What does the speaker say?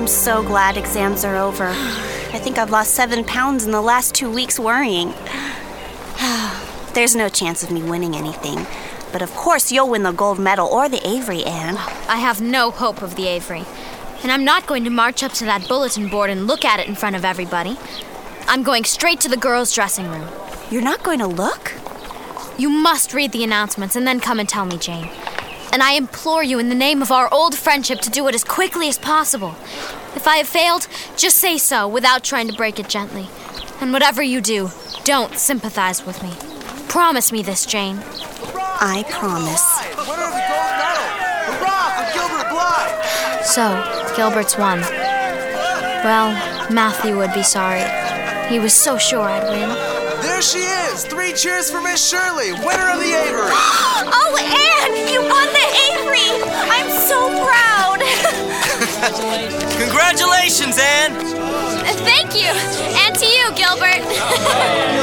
I'm so glad exams are over. I think I've lost 7 pounds in the last 2 weeks worrying. There's no chance of me winning anything. But of course you'll win the gold medal or the Avery, Anne. I have no hope of the Avery. And I'm not going to march up to that bulletin board and look at it in front of everybody. I'm going straight to the girls' dressing room. You're not going to look? You must read the announcements and then come and tell me, Jane. And I implore you in the name of our old friendship to do it as quickly as possible. If I have failed, just say so without trying to break it gently. And whatever you do, don't sympathize with me. Promise me this, Jane. I promise. Winner of the gold medal! Hurrah for Gilbert Blythe! So, Gilbert's won. Well, Matthew would be sorry. He was so sure I'd win. There she is! 3 cheers for Miss Shirley, winner of the Avery! Oh, Anne! You won the Avery! I'm so proud! Congratulations, Anne! Thank you! And to you, Gilbert!